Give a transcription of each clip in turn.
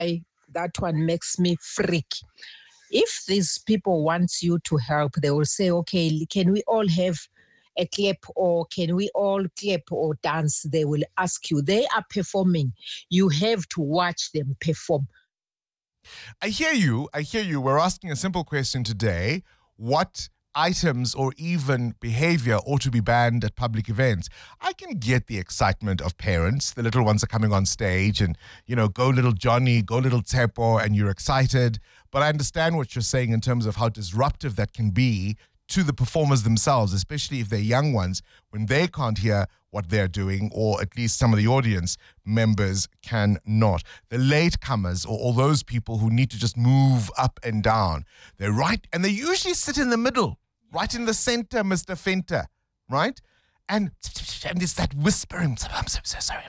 that one makes me freak. If these people want you to help, they will say, okay, can we all have a clap, or can we all clap or dance? They will ask you. They are performing. You have to watch them perform. I hear you. We're asking a simple question today. What items or even behavior ought to be banned at public events? I can get the excitement of parents. The little ones are coming on stage and, go little Johnny, go little Tsepo, and you're excited. But I understand what you're saying in terms of how disruptive that can be to the performers themselves, especially if they're young ones, when they can't hear what they're doing, or at least some of the audience members cannot. The latecomers, or all those people who need to just move up and down, they're right, and they usually sit in the middle, right in the center, Mr. Fenter, right? And it's that whispering, I'm so sorry.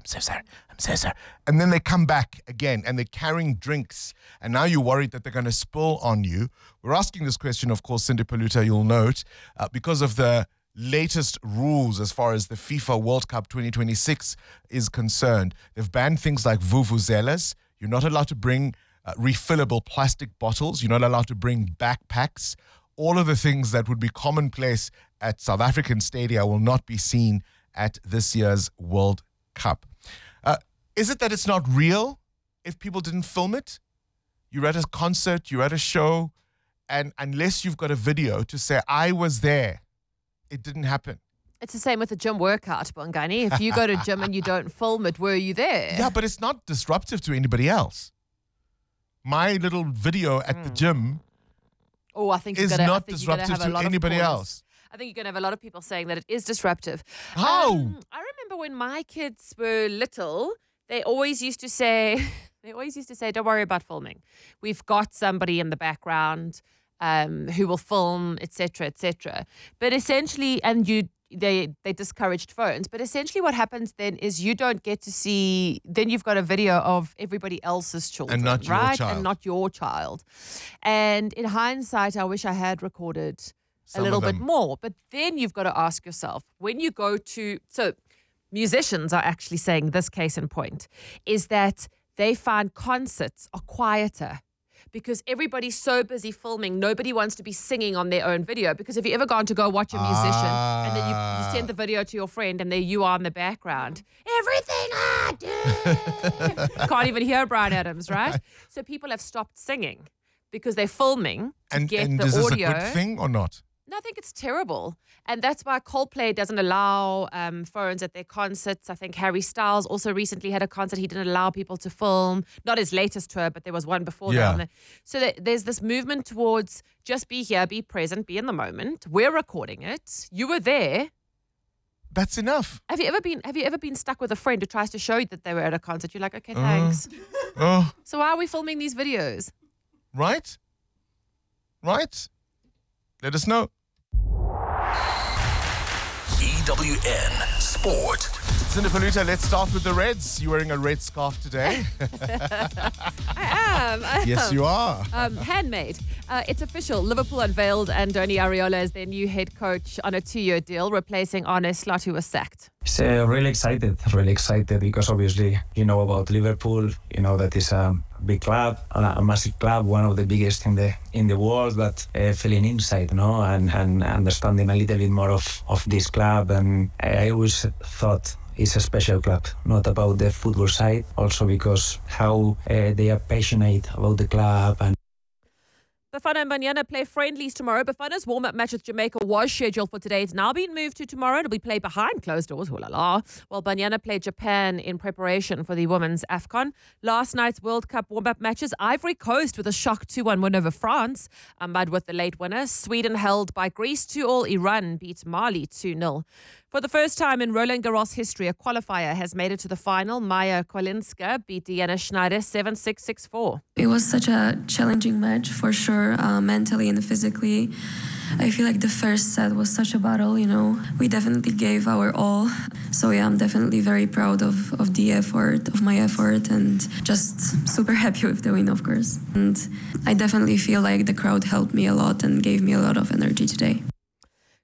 And then they come back again and they're carrying drinks. And now you're worried that they're going to spill on you. We're asking this question, of course, Cindy Paluta, you'll note, because of the latest rules as far as the FIFA World Cup 2026 is concerned. They've banned things like vuvuzelas. You're not allowed to bring refillable plastic bottles. You're not allowed to bring backpacks. All of the things that would be commonplace at South African stadia will not be seen at this year's World Cup. Is it that it's not real if people didn't film it? You're at a concert, you're at a show, and unless you've got a video to say, I was there, it didn't happen. It's the same with the gym workout, Bongani. If you go to gym and you don't film it, were you there? Yeah, but it's not disruptive to anybody else. My little video at the gym is not disruptive to anybody else. I think you're going to have a lot of people saying that it is disruptive. How? I remember when my kids were little, they always used to say, don't worry about filming. We've got somebody in the background who will film, etc., etc. But essentially, they discouraged phones. But essentially what happens then is you don't get to see, then you've got a video of everybody else's children. And not your child. And not your child. And in hindsight, I wish I had recorded a little bit more. But then you've got to ask yourself, when you go to, so musicians are actually saying this case in point, is that they find concerts are quieter because everybody's so busy filming. Nobody wants to be singing on their own video, because if you ever gone to go watch a musician and then you send the video to your friend and there you are in the background, everything I do. Can't even hear Bryan Adams, right? So people have stopped singing because they're filming to get the audio. Is this a good thing or not? No, I think it's terrible. And that's why Coldplay doesn't allow phones at their concerts. I think Harry Styles also recently had a concert. He didn't allow people to film. Not his latest tour, but there was one before that. So there's this movement towards just be here, be present, be in the moment. We're recording it. You were there. That's enough. Have you ever been stuck with a friend who tries to show you that they were at a concert? You're like, okay, thanks. So why are we filming these videos? Right? Let us know. EWN Sport. Cindy Paluta, let's start with the Reds. You're wearing a red scarf today. I am. Yes, you are. Handmade. It's official. Liverpool unveiled Andoni Areola as their new head coach on a 2-year deal, replacing Arne Slot, who was sacked. So really excited because obviously you know about Liverpool, you know that is a big club, a massive club, one of the biggest in the world, but feeling inside, and understanding a little bit more of this club. And I always thought it's a special club, not about the football side, also because how they are passionate about the club. And Bafana and Banyana play friendlies tomorrow. Bafana's warm-up match with Jamaica was scheduled for today. It's now been moved to tomorrow. It'll be played behind closed doors. Ooh la la. While Banyana played Japan in preparation for the women's AFCON. Last night's World Cup warm-up matches, Ivory Coast with a shock 2-1 win over France. Ahmad with the late winner. Sweden held by Greece 2-2. Iran beat Mali 2-0. For the first time in Roland Garros history, a qualifier has made it to the final. Maya Kolinska beat Diana Schneider 7-6, 6-4. It was such a challenging match for sure, mentally and physically. I feel like the first set was such a battle, We definitely gave our all. So yeah, I'm definitely very proud of the effort, of my effort, and just super happy with the win, of course. And I definitely feel like the crowd helped me a lot and gave me a lot of energy today.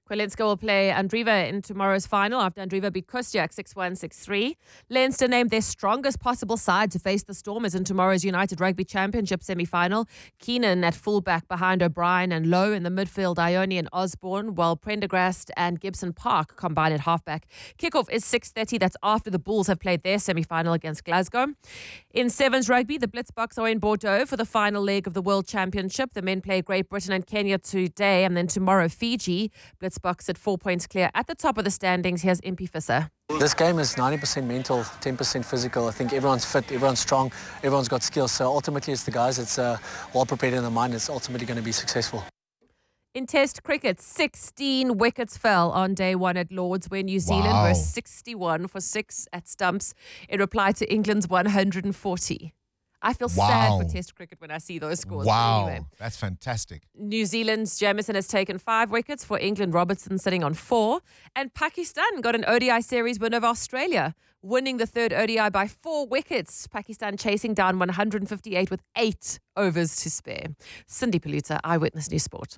Kwiatkowski will play Andriva in tomorrow's final after Andriva beat Kostiak 6-1, 6-3. Leinster named their strongest possible side to face the Stormers in tomorrow's United Rugby Championship semi-final. Keenan at fullback behind O'Brien and Lowe in the midfield, Ione and Osborne, while Prendergast and Gibson Park combine at halfback. Kickoff is 6:30. That's after the Bulls have played their semi-final against Glasgow. In Sevens Rugby, the Blitzboks are in Bordeaux for the final leg of the World Championship. The men play Great Britain and Kenya today, and then tomorrow Fiji. Blitzboks at 4 points clear. At the top of the standings, here's Impie Visser. This game is 90% mental, 10% physical. I think everyone's fit, everyone's strong, everyone's got skills. So ultimately it's the guys that's well prepared in the mind that's ultimately going to be successful. In Test cricket, 16 wickets fell on day one at Lords, where New Zealand were 61 for 6 at stumps in reply to England's 140. I feel sad for Test cricket when I see those scores. Wow, anyway, that's fantastic. New Zealand's Jamieson has taken 5 wickets. For England, Robertson sitting on 4. And Pakistan got an ODI series win over Australia, winning the third ODI by 4 wickets. Pakistan chasing down 158 with 8 overs to spare. Cindy Paluta, Eyewitness News Sport.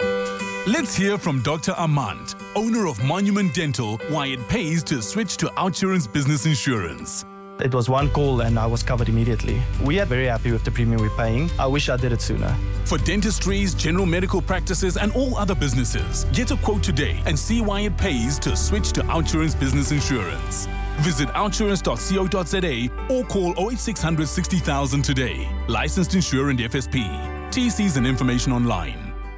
Let's hear from Dr. Armand, owner of Monument Dental, why it pays to switch to OUTsurance Business Insurance. It was one call and I was covered immediately. We are very happy with the premium we're paying. I wish I did it sooner. For dentistries, general medical practices and all other businesses, get a quote today and see why it pays to switch to OUTsurance Business Insurance. Visit outsurance.co.za or call 08600 60000 today. Licensed insurer and FSP. TCs and information online.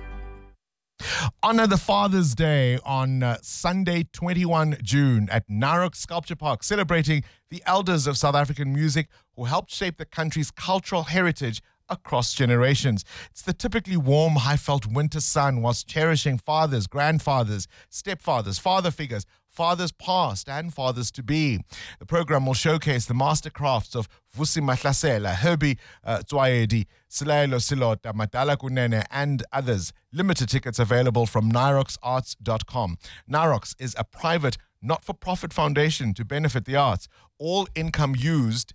Honor the Father's Day on Sunday, 21 June at Narok Sculpture Park, celebrating the elders of South African music who helped shape the country's cultural heritage across generations. It's the typically warm, high-felt winter sun whilst cherishing fathers, grandfathers, stepfathers, father figures, fathers past and fathers to be. The program will showcase the mastercrafts of Vusi Mahlasela, Herbie Tswaedi, Silaelo Silota, Madala Kunene, and others. Limited tickets available from naroxarts.com. Narox is a private, not-for-profit foundation to benefit the arts. All income is used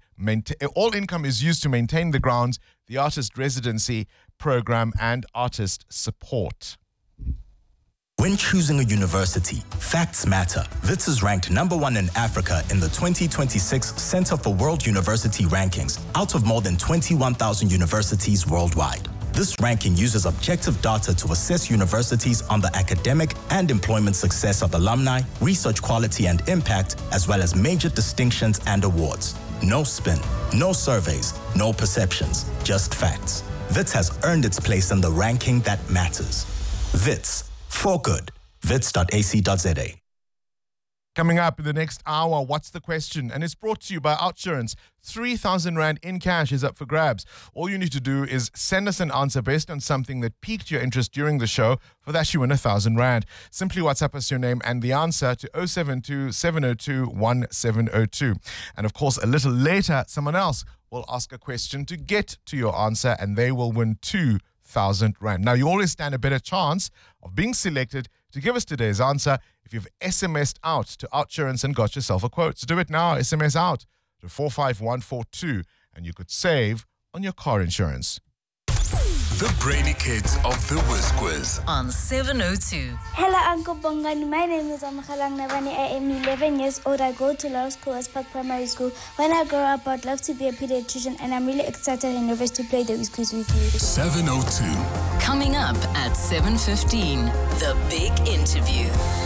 to maintain the grounds, the artist residency program, and artist support. When choosing a university, facts matter. WITS is ranked #1 in Africa in the 2026 Center for World University Rankings out of more than 21,000 universities worldwide. This ranking uses objective data to assess universities on the academic and employment success of alumni, research quality and impact, as well as major distinctions and awards. No spin, no surveys, no perceptions, just facts. WITS has earned its place in the ranking that matters. WITS. For good. wits.ac.za. Coming up in the next hour, what's the question? And it's brought to you by OUTsurance. 3,000 Rand in cash is up for grabs. All you need to do is send us an answer based on something that piqued your interest during the show. For that, you win 1,000 Rand. Simply WhatsApp us your name and the answer to 072 702 1702. And of course, a little later, someone else will ask a question to get to your answer and they will win 2,000 Rand. Now, you always stand a better chance of being selected to give us today's answer if you've SMS'd out to OUTsurance and got yourself a quote. So do it now. SMS out to 45142 and you could save on your car insurance. The Brainy Kids of the Whiz Quiz on 702. Hello, Uncle Bongani. My name is Amakhalang Navani. I am 11 years old. I go to law school as Park Primary School. When I grow up, I'd love to be a pediatrician, and I'm really excited and nervous to play the Whiz Quiz with you. 702. Coming up at 7:15, the big interview.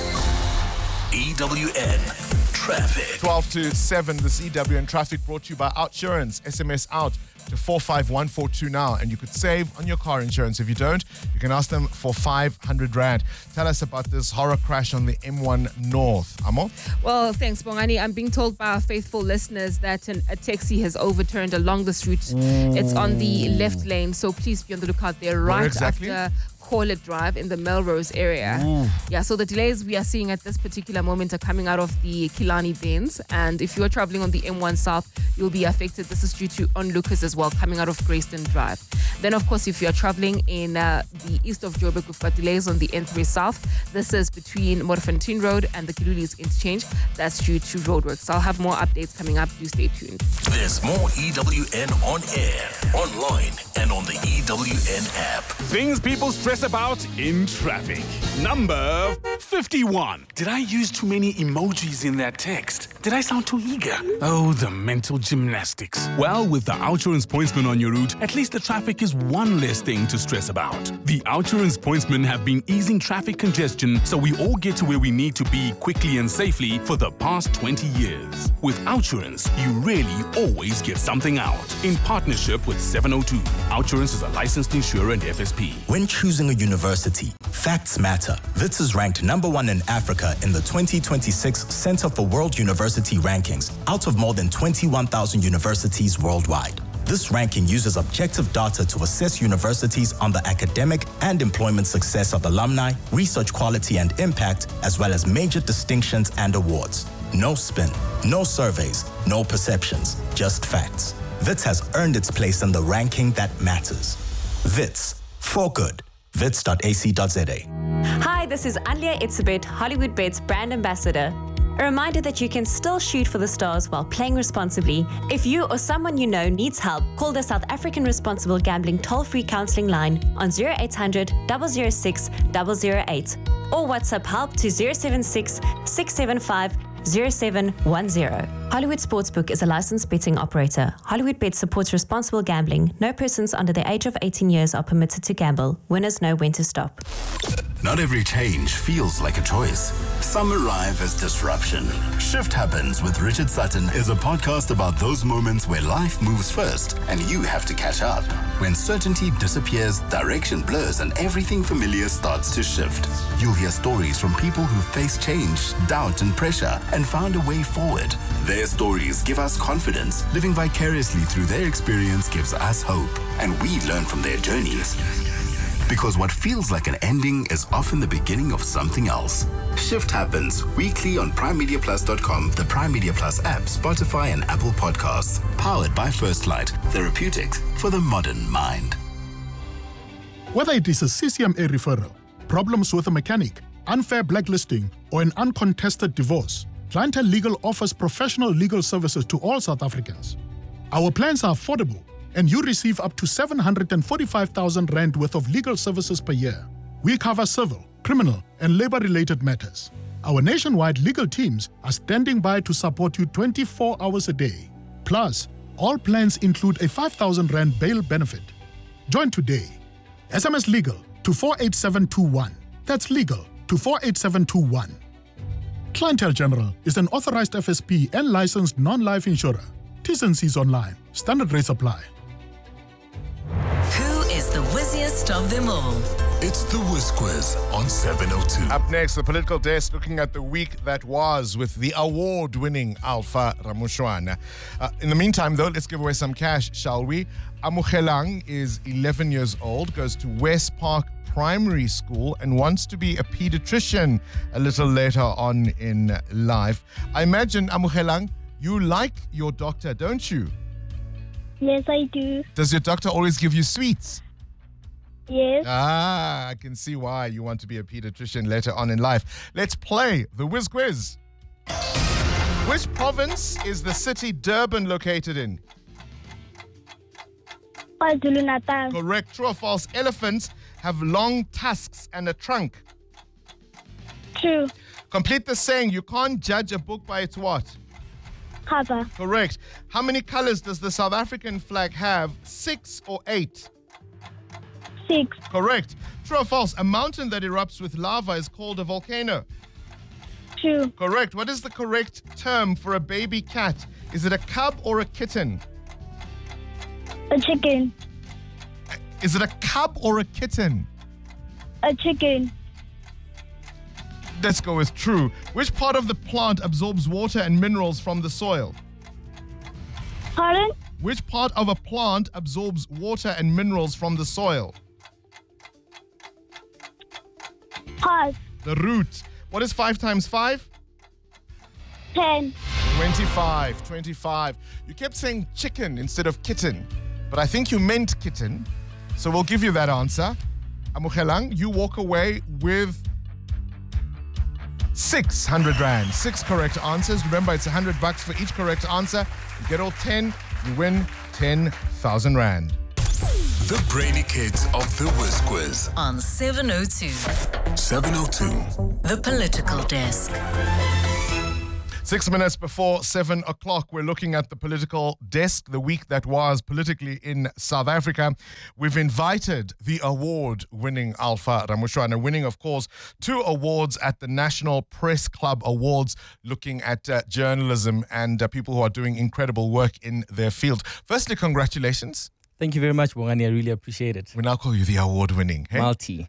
EWN Traffic. 12 to 7, this EWN Traffic brought to you by OUTsurance. SMS out to 45142 now and you could save on your car insurance. If you don't, you can ask them for 500 Rand. Tell us about this horror crash on the M1 North. Amo? Well, thanks, Bongani. I'm being told by our faithful listeners that a taxi has overturned along this route. It's on the left lane, so please be on the lookout there right after Corlett Drive in the Melrose area. Yeah, so the delays we are seeing at this particular moment are coming out of the Killarney Bends, and if you are traveling on the M1 South, you'll be affected. This is due to onlookers as well coming out of Grayston Drive. Then, of course, if you are traveling in the east of Joburg, we've got delays on the N3 South. This is between Modderfontein Road and the Kilulis Interchange. That's due to roadworks. I'll have more updates coming up. Do stay tuned. There's more EWN on air, online, and on the EWN SAWN app. Things people stress about in traffic. Number 51. Did I use too many emojis in that text? Did I sound too eager? Oh, the mental gymnastics. Well, with the Outsurance Pointsman on your route, at least the traffic is one less thing to stress about. The Outsurance Pointsmen have been easing traffic congestion so we all get to where we need to be quickly and safely for the past 20 years. With Outsurance, you really always get something out. In partnership with 702, Outsurance is a licensed insurer and FSP. When choosing a university, facts matter. Wits is ranked #1 in Africa in the 2026 Center for World University Rankings out of more than 21,000 universities worldwide. This ranking uses objective data to assess universities on the academic and employment success of alumni, research quality and impact, as well as major distinctions and awards. No spin, no surveys, no perceptions, just facts. Wits has earned its place in the ranking that matters. Wits, for good. Wits.ac.za. Hi, this is Anlia Itzebet, Hollywood Bets brand ambassador. A reminder that you can still shoot for the stars while playing responsibly. If you or someone you know needs help, call the South African Responsible Gambling toll-free counseling line on 0800 006 008 or WhatsApp help to 076 675 0710. Hollywood Sportsbook is a licensed betting operator. Hollywood Bet supports responsible gambling. No persons under the age of 18 years are permitted to gamble. Winners know when to stop. Not every change feels like a choice. Some arrive as disruption. Shift Happens with Richard Sutton is a podcast about those moments where life moves first and you have to catch up. When certainty disappears, direction blurs, and everything familiar starts to shift. You'll hear stories from people who faced change, doubt, and pressure and found a way forward. Their stories give us confidence. Living vicariously through their experience gives us hope, and we learn from their journeys. Because what feels like an ending is often the beginning of something else. Shift Happens weekly on PrimeMediaPlus.com, the Prime Media Plus app, Spotify, and Apple Podcasts. Powered by First Light, therapeutics for the modern mind. Whether it is a CCMA referral, problems with a mechanic, unfair blacklisting, or an uncontested divorce, Clientele Legal offers professional legal services to all South Africans. Our plans are affordable, and you receive up to 745,000 Rand worth of legal services per year. We cover civil, criminal, and labor-related matters. Our nationwide legal teams are standing by to support you 24 hours a day. Plus, all plans include a 5,000 Rand bail benefit. Join today. SMS LEGAL to 48721. That's legal to 48721. Clientele General is an authorized FSP and licensed non-life insurer. T's and C's online. Standard rates apply. Who is the wizziest of them all? It's the Wiz Quiz on 702. Up next, the political desk looking at the week that was with the award-winning Alpha Ramushwana. In the meantime, though, let's give away some cash, shall we? Amukelang is 11 years old, goes to West Park Primary School and wants to be a pediatrician a little later on in life. I imagine, Amukelang, you like your doctor, don't you? Yes, I do. Does your doctor always give you sweets? Yes. Ah, I can see why you want to be a pediatrician later on in life. Let's play the Wiz Quiz. Which province is the city Durban located in? KwaZulu-Natal. Correct. True or false? Elephants have long tusks and a trunk. True. Complete the saying, you can't judge a book by its what? Cover. Correct. How many colors does the South African flag have? 6 or 8? 6. Correct. True or false? A mountain that erupts with lava is called a volcano. True. Correct. What is the correct term for a baby cat? Is it a cub or a kitten? A chicken. Is it a cub or a kitten? A chicken. Let's go with true. Which part of the plant absorbs water and minerals from the soil? Pardon? Which part of a plant absorbs water and minerals from the soil? Pass. The root. What is 5 times 5? 10. 25. You kept saying chicken instead of kitten, but I think you meant kitten, so we'll give you that answer. Amukelang, you walk away with 600 Rand. 6 correct answers. Remember, it's $100 for each correct answer. You get all 10, you win 10,000 Rand. The Brainy Kids of the Whiz Quiz. On 702. 702. The Political Desk. 6 minutes before 7 o'clock, we're looking at the political desk, the week that was politically in South Africa. We've invited the award-winning Alpha Ramushwana, winning, of course, 2 awards at the National Press Club Awards, looking at journalism and people who are doing incredible work in their field. Firstly, congratulations. Thank you very much, Bongani. I really appreciate it. We now call you the award-winning. Hey? Multi.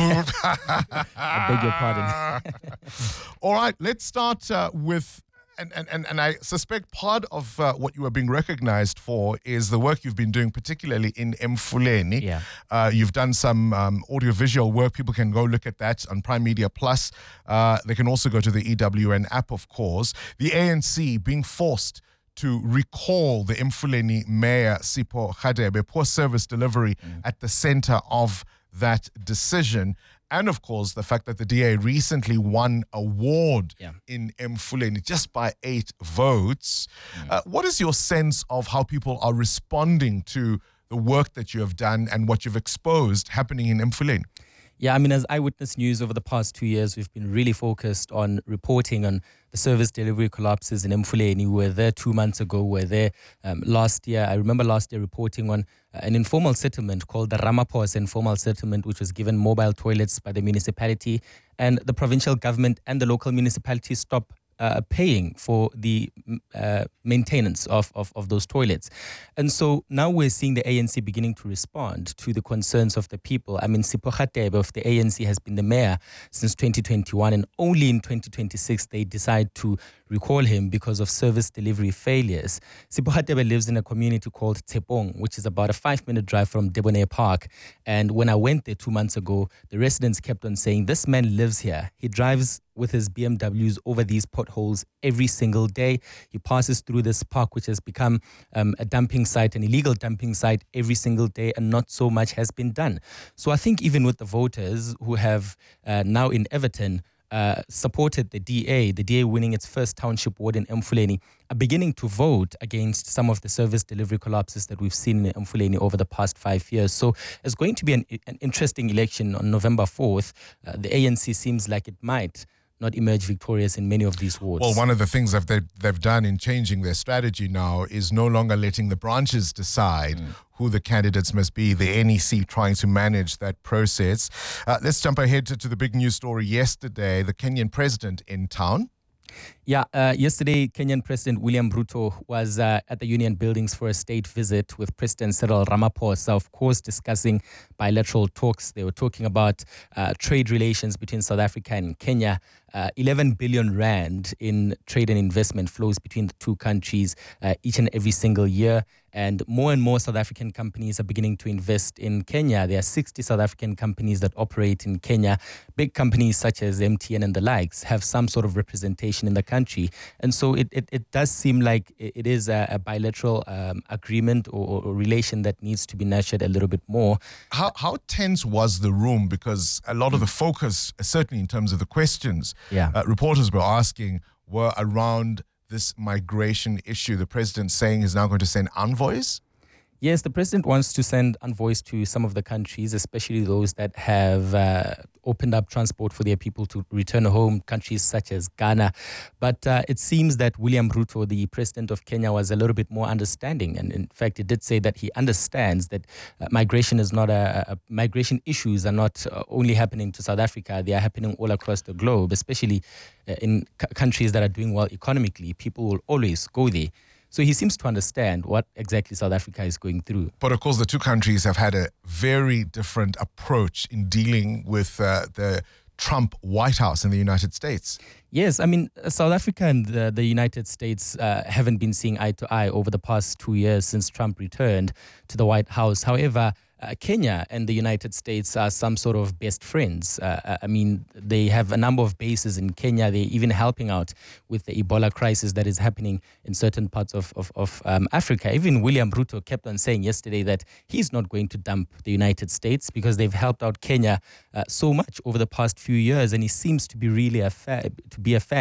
I beg your pardon. All right, let's start with, and I suspect part of what you are being recognized for is the work you've been doing, particularly in Emfuleni. Yeah. You've done some audiovisual work. People can go look at that on Prime Media Plus. They can also go to the EWN app, of course. The ANC being forced to recall the Emfuleni Mayor, Sipho Radebe, poor service delivery at the center of that decision. And of course, the fact that the DA recently won award in Emfuleni just by 8 votes. What is your sense of how people are responding to the work that you have done and what you've exposed happening in Emfuleni? Yeah, I mean, as Eyewitness News over the past 2 years, we've been really focused on reporting on the service delivery collapses in Emfuleni. We were there 2 months ago. We were there last year. I remember last year reporting on an informal settlement called the Ramaphosa Informal Settlement, which was given mobile toilets by the municipality, and the provincial government and the local municipality stopped paying for the maintenance of those toilets. And so now we're seeing the ANC beginning to respond to the concerns of the people. I mean, Sipho Radebe of the ANC has been the mayor since 2021, and only in 2026 they decide to recall him because of service delivery failures. Sipho Radebe lives in a community called Tshepong, which is about a 5-minute drive from Debonair Park. And when I went there 2 months ago, the residents kept on saying, this man lives here. He drives with his BMWs over these potholes every single day. He passes through this park, which has become a dumping site, an illegal dumping site every single day, and not so much has been done. So I think even with the voters who have now in Everton supported the DA winning its first township ward in Emfuleni, are beginning to vote against some of the service delivery collapses that we've seen in Emfuleni over the past 5 years. So it's going to be an interesting election on November 4th. The ANC seems like it might not emerge victorious in many of these wards. Well, one of the things that they've done in changing their strategy now is no longer letting the branches decide who the candidates must be, the NEC trying to manage that process. Let's jump ahead to the big news story yesterday, the Kenyan president in town. Yeah, yesterday, Kenyan President William Ruto was at the Union Buildings for a state visit with President Cyril Ramaphosa, of course, discussing bilateral talks. They were talking about trade relations between South Africa and Kenya. 11 billion rand in trade and investment flows between the two countries each and every single year. And more South African companies are beginning to invest in Kenya. There are 60 South African companies that operate in Kenya. Big companies such as MTN and the likes have some sort of representation in the country. And so it does seem like it is a bilateral agreement or relation that needs to be nurtured a little bit more. How tense was the room? Because a lot of the focus, certainly in terms of the questions reporters were asking, were around this migration issue. The president saying he's now going to send envoys? Yes, the president wants to send envoys to some of the countries, especially those that have opened up transport for their people to return home, countries such as Ghana. But it seems that William Ruto, the president of Kenya, was a little bit more understanding. And in fact, he did say that he understands that migration is not migration issues are not only happening to South Africa. They are happening all across the globe, especially in countries that are doing well economically. People will always go there. So he seems to understand what exactly South Africa is going through. But of course, the two countries have had a very different approach in dealing with the Trump White House in the United States. Yes, I mean, South Africa and the United States haven't been seeing eye to eye over the past 2 years since Trump returned to the White House. However, Kenya and the United States are some sort of best friends. I mean, they have a number of bases in Kenya. They're even helping out with the Ebola crisis that is happening in certain parts of Africa. Even William Ruto kept on saying yesterday that he's not going to dump the United States because they've helped out Kenya so much over the past few years, and he seems to be really a fan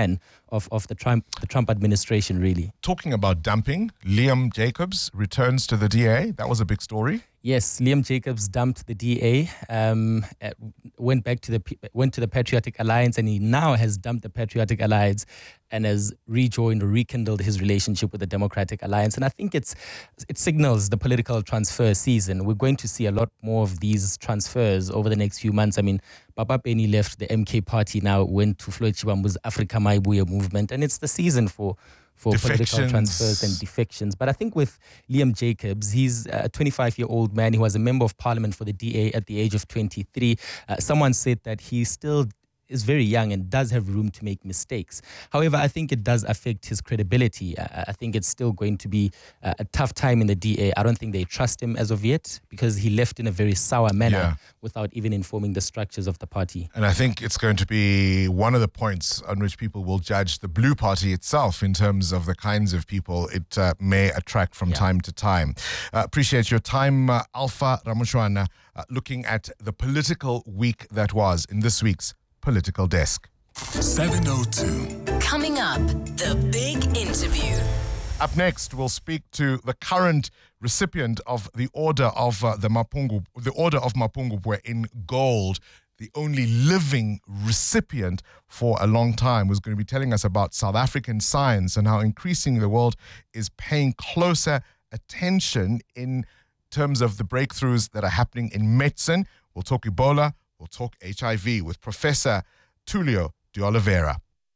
of the Trump administration, really. Talking about dumping, Liam Jacobs returns to the DA. That was a big story. Yes, Liam Jacobs dumped the DA, went to the Patriotic Alliance, and he now has dumped the Patriotic Alliance and has rejoined or rekindled his relationship with the Democratic Alliance. And I think it signals the political transfer season. We're going to see a lot more of these transfers over the next few months. I mean, Papa Penny left the MK party, now went to Floyd Shivambu's Africa Maibuya movement, and it's the season for political transfers and defections. But I think with Liam Jacobs, he's a 25-year-old man. He was a member of parliament for the DA at the age of 23. Someone said that he still is very young and does have room to make mistakes. However, I think it does affect his credibility. I think it's still going to be a tough time in the DA. I don't think they trust him as of yet because he left in a very sour manner without even informing the structures of the party. And I think it's going to be one of the points on which people will judge the Blue Party itself in terms of the kinds of people it may attract from time to time. Appreciate your time, Alpha Ramushwana, looking at the political week that was in this week's Political Desk. 7:02. Coming up, the big interview. Up next, we'll speak to the current recipient of the Order of Mapungubwe in gold, the only living recipient for a long time, who's going to be telling us about South African science and how increasingly the world is paying closer attention in terms of the breakthroughs that are happening in medicine. We'll talk Ebola. We'll talk HIV with Professor Tulio de Oliveira.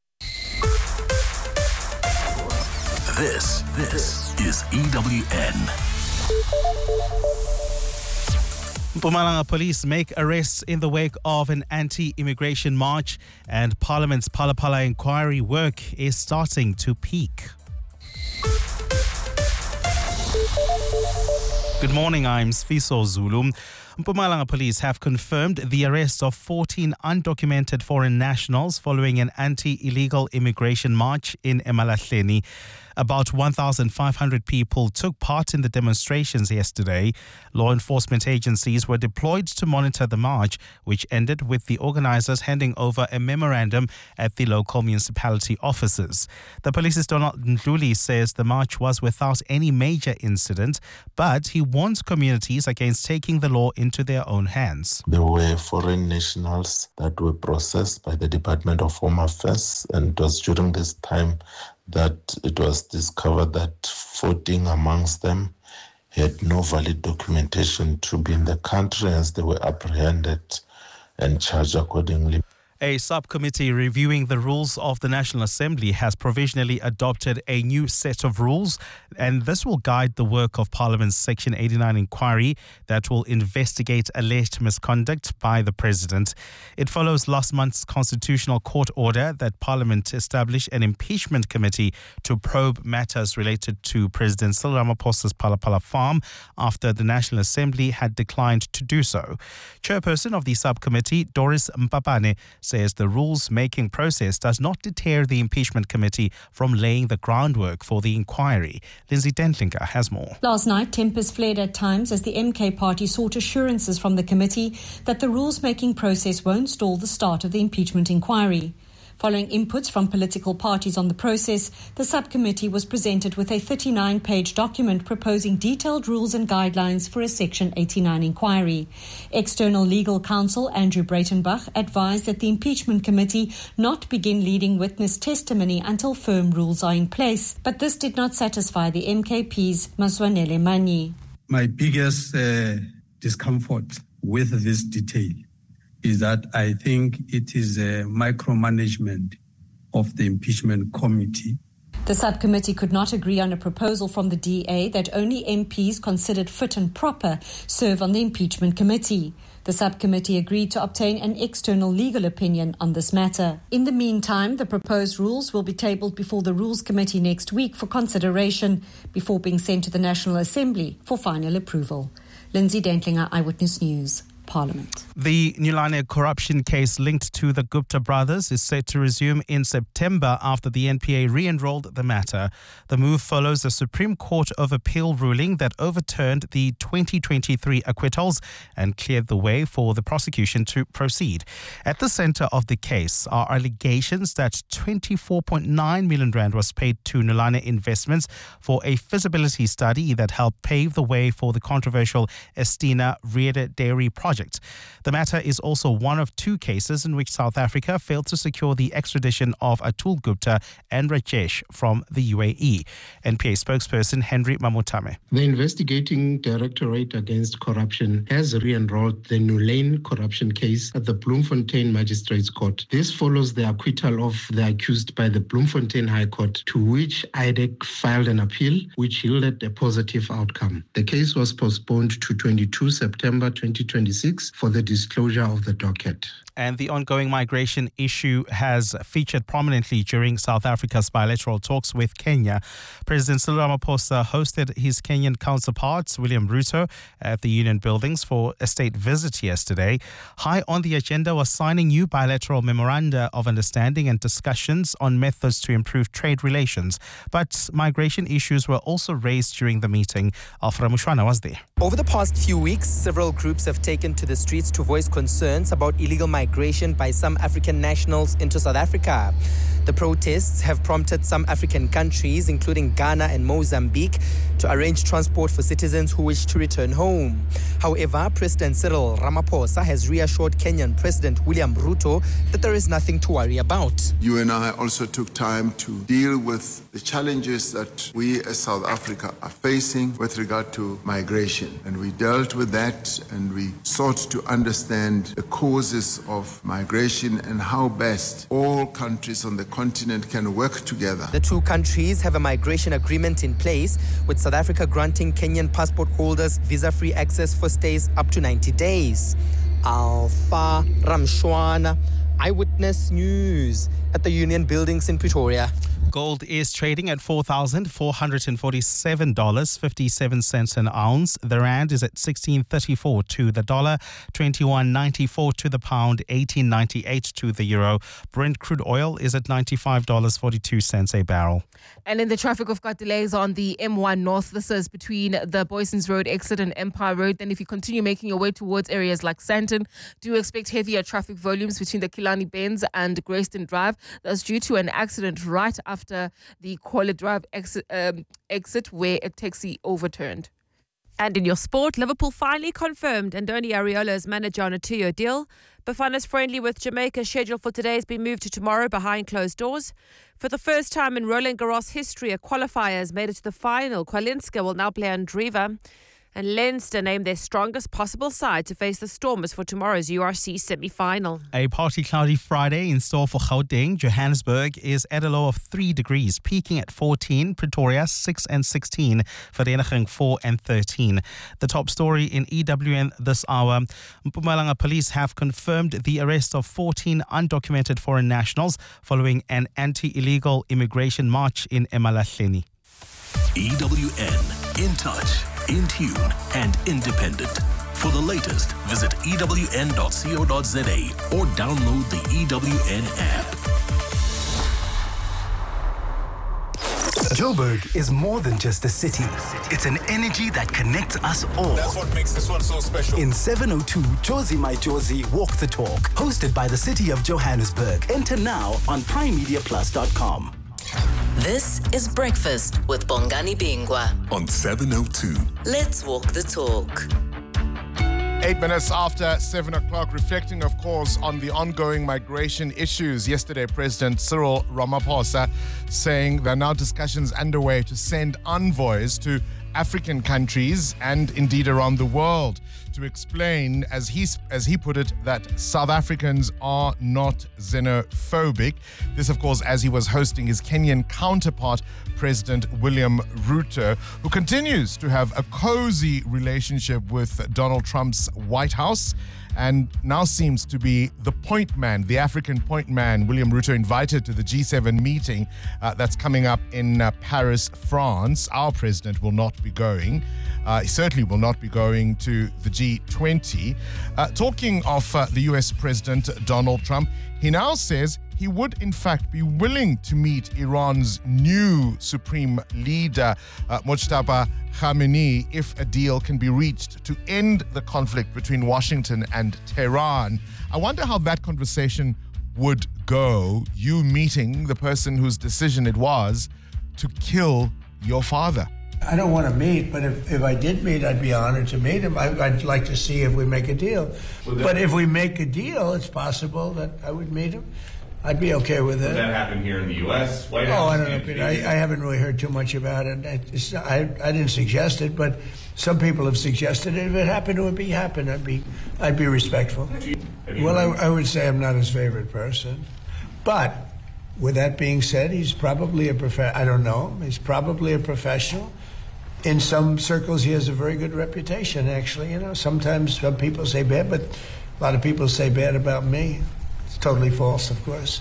This is EWN. Mpumalanga police make arrests in the wake of an anti-immigration march, and Parliament's Phala Phala inquiry work is starting to peak. Good morning, I'm Sfiso Zulu. Mpumalanga police have confirmed the arrest of 14 undocumented foreign nationals following an anti-illegal immigration march in eMalahleni. About 1,500 people took part in the demonstrations yesterday. Law enforcement agencies were deployed to monitor the march, which ended with the organizers handing over a memorandum at the local municipality offices. The police's Donald Ndluli says the march was without any major incident, but he warns communities against taking the law into their own hands. There were foreign nationals that were processed by the Department of Home Affairs, and it was during this time that it was discovered that 14 amongst them had no valid documentation to be in the country, as they were apprehended and charged accordingly. A subcommittee reviewing the rules of the National Assembly has provisionally adopted a new set of rules, and this will guide the work of Parliament's Section 89 inquiry that will investigate alleged misconduct by the President. It follows last month's Constitutional Court order that Parliament establish an impeachment committee to probe matters related to President Cyril Ramaphosa's Phala Phala farm after the National Assembly had declined to do so. Chairperson of the subcommittee, Doris Mpapane, says the rules-making process does not deter the impeachment committee from laying the groundwork for the inquiry. Lindsay Dentlinger has more. Last night, tempers flared at times as the MK party sought assurances from the committee that the rules-making process won't stall the start of the impeachment inquiry. Following inputs from political parties on the process, the subcommittee was presented with a 39-page document proposing detailed rules and guidelines for a Section 89 inquiry. External legal counsel Andrew Breitenbach advised that the impeachment committee not begin leading witness testimony until firm rules are in place, but this did not satisfy the MKP's Maswanele Manyi. My biggest discomfort with this detail is that I think it is a micromanagement of the impeachment committee. The subcommittee could not agree on a proposal from the DA that only MPs considered fit and proper serve on the impeachment committee. The subcommittee agreed to obtain an external legal opinion on this matter. In the meantime, the proposed rules will be tabled before the Rules Committee next week for consideration before being sent to the National Assembly for final approval. Lindsay Dentlinger, Eyewitness News. Parliament. The Nulane corruption case linked to the Gupta brothers is set to resume in September after the NPA re-enrolled the matter. The move follows a Supreme Court of Appeal ruling that overturned the 2023 acquittals and cleared the way for the prosecution to proceed. At the center of the case are allegations that 24.9 million rand was paid to Nulane Investments for a feasibility study that helped pave the way for the controversial Estina Reeder Dairy project. The matter is also one of two cases in which South Africa failed to secure the extradition of Atul Gupta and Rajesh from the UAE. NPA spokesperson Henry Mamutame. The investigating directorate against corruption has re-enrolled the Nulane corruption case at the Bloemfontein Magistrates Court. This follows the acquittal of the accused by the Bloemfontein High Court, to which IDEC filed an appeal, which yielded a positive outcome. The case was postponed to 22 September 2026 for the disclosure of the docket. And the ongoing migration issue has featured prominently during South Africa's bilateral talks with Kenya. President Cyril Ramaphosa hosted his Kenyan counterpart, William Ruto, at the Union Buildings for a state visit yesterday. High on the agenda was signing new bilateral memoranda of understanding and discussions on methods to improve trade relations. But migration issues were also raised during the meeting. Alfred Mushwana was there. Over the past few weeks, several groups have taken to the streets to voice concerns about illegal migration by some African nationals into South Africa. The protests have prompted some African countries, including Ghana and Mozambique, to arrange transport for citizens who wish to return home. However, President Cyril Ramaphosa has reassured Kenyan President William Ruto that there is nothing to worry about. You and I also took time to deal with the challenges that we as South Africa are facing with regard to migration. And we dealt with that, and we sought to understand the causes of migration and how best all countries on the continent can work together. The two countries have a migration agreement in place, with South Africa granting Kenyan passport holders visa-free access for stays up to 90 days. Alpha Ramshwana, Eyewitness News at the Union Buildings in Pretoria. Gold is trading at $4,447.57 an ounce. The rand is at 16.34 to the dollar, 21.94 to the pound, 18.98 to the euro. Brent crude oil is at $95.42 a barrel. And in the traffic, we've got delays on the M1 North. This is between the Boysons Road exit and Empire Road. Then if you continue making your way towards areas like Sandton, do expect heavier traffic volumes between the Killarney Bends and Grayston Drive. That's due to an accident right after the Qualle Drive exit where a taxi overturned. And in your sport, Liverpool finally confirmed Andoni Areola's manager on a 2-year deal. Bafana's friendly with Jamaica scheduled for today has been moved to tomorrow behind closed doors. For the first time in Roland Garros history, a qualifier has made it to the final. Kwalinska will now play Andreeva. And Leinster named their strongest possible side to face the Stormers for tomorrow's URC semi-final. A partly cloudy Friday in store for Gauteng. Johannesburg is at a low of 3 degrees, peaking at 14. Pretoria 6 and 16. Vereeniging 4 and 13. The top story in EWN this hour. Mpumalanga police have confirmed the arrest of 14 undocumented foreign nationals following an anti-illegal immigration march in Emalahleni. EWN, in touch, in tune, and independent. For the latest, visit ewn.co.za or download the EWN app. Joburg is more than just a city. It's an energy that connects us all. That's what makes this one so special. In 702, Josie My Josie Walk the Talk, hosted by the City of Johannesburg. Enter now on primemediaplus.com. This is Breakfast with Bongani Bingwa on 702. Let's walk the talk. 8 minutes after 7 o'clock, reflecting, of course, on the ongoing migration issues. Yesterday, President Cyril Ramaphosa saying there are now discussions underway to send envoys to African countries and indeed around the world to explain, as he put it, that South Africans are not xenophobic. This, of course, as he was hosting his Kenyan counterpart, President William Ruto, who continues to have a cozy relationship with Donald Trump's White House. and now seems to be the point man, the African point man, William Ruto, invited to the G7 meeting that's coming up in Paris, France. Our president will not be going. He certainly will not be going to the G20. Talking of the US President Donald Trump, he now says he would, in fact, be willing to meet Iran's new supreme leader, Mojtaba Khamenei, if a deal can be reached to end the conflict between Washington and Tehran. I wonder how that conversation would go, you meeting the person whose decision it was to kill your father. I don't want to meet, but if I did meet, I'd be honored to meet him. I'd like to see if we make a deal. But if we make a deal, it's possible that I would meet him. I'd be okay with it. Would that happen here in the U.S., White House? Oh, I don't know, Peter. I haven't really heard too much about it. I didn't suggest it, but some people have suggested it. If it happened, it would be happen. I'd be respectful. Well, I would say I'm not his favorite person, but with that being said, he's probably I don't know. He's probably a professional. In some circles, he has a very good reputation, actually. You know, sometimes some people say bad, but a lot of people say bad about me. It's totally false, of course.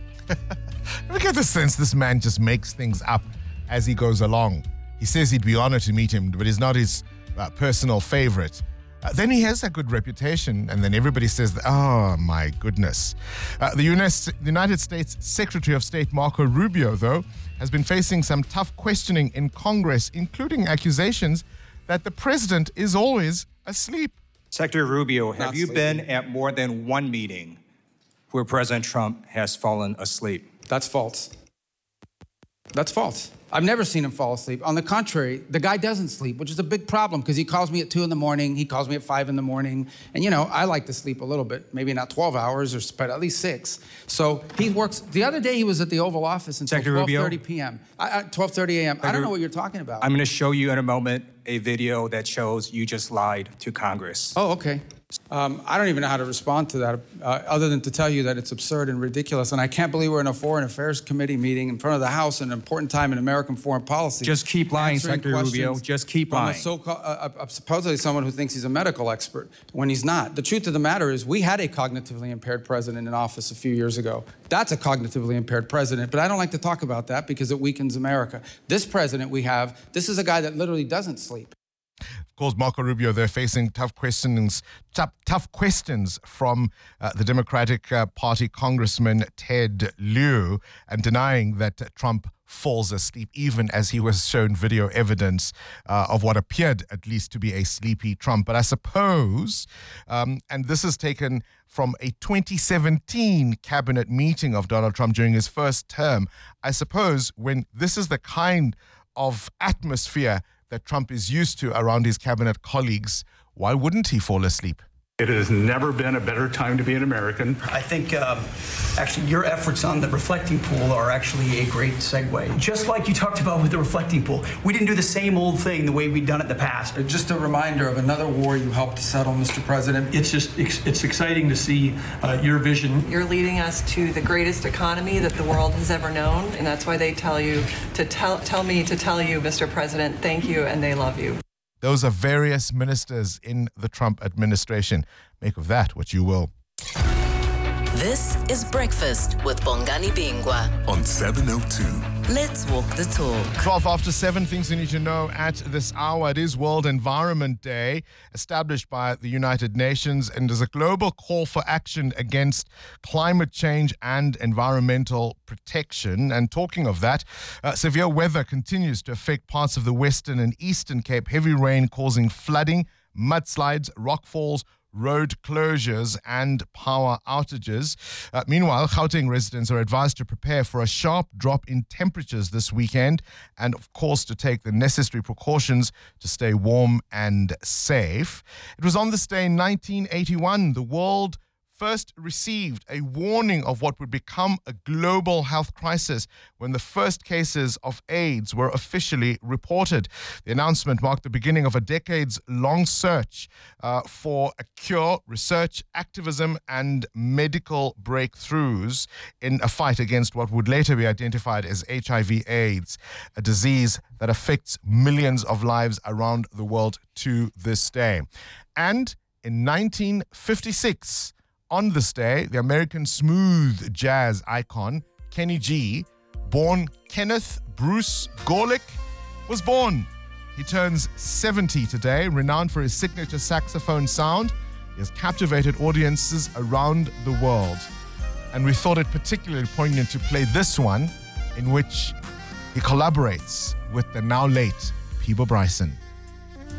I get the sense this man just makes things up as he goes along. He says he'd be honored to meet him, but he's not his personal favorite. Then he has a good reputation, and then everybody says, oh, my goodness. The United States Secretary of State Marco Rubio, though, has been facing some tough questioning in Congress, including accusations that the president is always asleep. Secretary Rubio, have you been at more than one meeting where President Trump has fallen asleep? That's false. That's false. I've never seen him fall asleep. On the contrary, the guy doesn't sleep, which is a big problem because he calls me at 2 a.m, he calls me at 5 a.m, and you know, I like to sleep a little bit, maybe not 12 hours, but at least 6. So he works. The other day he was at the Oval Office until 12:30 p.m. 12:30 a.m. I don't know what you're talking about. I'm going to show you in a moment a video that shows you just lied to Congress. Oh, okay. I don't even know how to respond to that other than to tell you that it's absurd and ridiculous. And I can't believe we're in a Foreign Affairs Committee meeting in front of the House at an important time in American foreign policy. Just keep lying, Secretary Rubio. Just keep lying. Supposedly someone who thinks he's a medical expert when he's not. The truth of the matter is we had a cognitively impaired president in office a few years ago. That's a cognitively impaired president, but I don't like to talk about that because it weakens America. This president we have, this is a guy that literally doesn't sleep. Of course, Marco Rubio, they're facing tough questions from the Democratic Party Congressman Ted Lieu, and denying that Trump falls asleep, even as he was shown video evidence of what appeared at least to be a sleepy Trump. But I suppose, and this is taken from a 2017 cabinet meeting of Donald Trump during his first term, I suppose when this is the kind of atmosphere that Trump is used to around his cabinet colleagues, why wouldn't he fall asleep? It has never been a better time to be an American. I think actually your efforts on the reflecting pool are actually a great segue. Just like you talked about with the reflecting pool, we didn't do the same old thing the way we'd done it in the past. Just a reminder of another war you helped to settle, Mr. President. It's exciting to see your vision. You're leading us to the greatest economy that the world has ever known, and that's why they tell you to tell me to tell you, Mr. President, thank you, and they love you. Those are various ministers in the Trump administration. Make of that what you will. This is Breakfast with Bongani Bingwa on 702. Let's walk the talk. 12 after 7, things you need to know at this hour. It is World Environment Day, established by the United Nations, and is a global call for action against climate change and environmental protection. And talking of that, severe weather continues to affect parts of the Western and Eastern Cape. Heavy rain causing flooding, mudslides, rockfalls, road closures and power outages. Meanwhile, Gauteng residents are advised to prepare for a sharp drop in temperatures this weekend and, of course, to take the necessary precautions to stay warm and safe. It was on this day in 1981 the world first received a warning of what would become a global health crisis when the first cases of AIDS were officially reported. The announcement marked the beginning of a decades-long search for a cure, research, activism, and medical breakthroughs in a fight against what would later be identified as HIV/AIDS, a disease that affects millions of lives around the world to this day. And In 1956, on this day, the American smooth jazz icon Kenny G, born Kenneth Bruce Gorlick, was born. He turns 70 today, renowned for his signature saxophone sound. He has captivated audiences around the world. And we thought it particularly poignant to play this one, in which he collaborates with the now late Peabo Bryson.